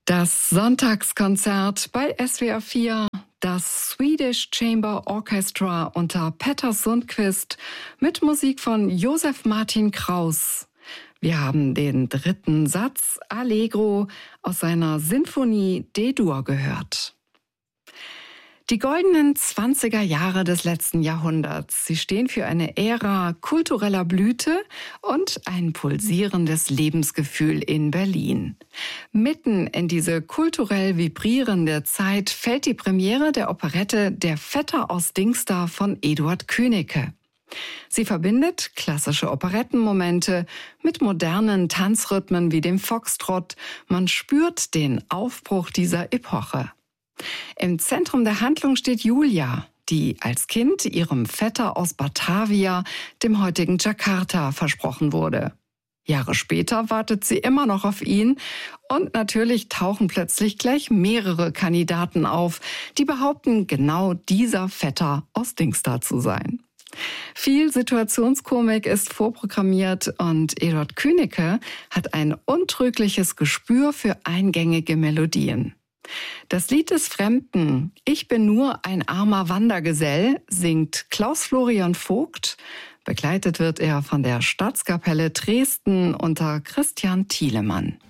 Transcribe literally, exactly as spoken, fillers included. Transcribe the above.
Das Sonntagskonzert bei S W R vier, das Swedish Chamber Orchestra unter Petter Sundqvist mit Musik von Josef Martin Kraus. Wir haben den dritten Satz Allegro aus seiner Sinfonie D-Dur gehört. Die goldenen zwanziger Jahre des letzten Jahrhunderts, sie stehen für eine Ära kultureller Blüte und ein pulsierendes Lebensgefühl in Berlin. Mitten in diese kulturell vibrierende Zeit fällt die Premiere der Operette Der Vetter aus Dingsda von Eduard Königke. Sie verbindet klassische Operettenmomente mit modernen Tanzrhythmen wie dem Foxtrott. Man spürt den Aufbruch dieser Epoche. Im Zentrum der Handlung steht Julia, die als Kind ihrem Vetter aus Batavia, dem heutigen Jakarta, versprochen wurde. Jahre später wartet sie immer noch auf ihn und natürlich tauchen plötzlich gleich mehrere Kandidaten auf, die behaupten, genau dieser Vetter aus Dingsda zu sein. Viel Situationskomik ist vorprogrammiert und Eduard Königke hat ein untrügliches Gespür für eingängige Melodien. Das Lied des Fremden, Ich bin nur ein armer Wandergesell, singt Klaus Florian Vogt. Begleitet wird er von der Staatskapelle Dresden unter Christian Thielemann.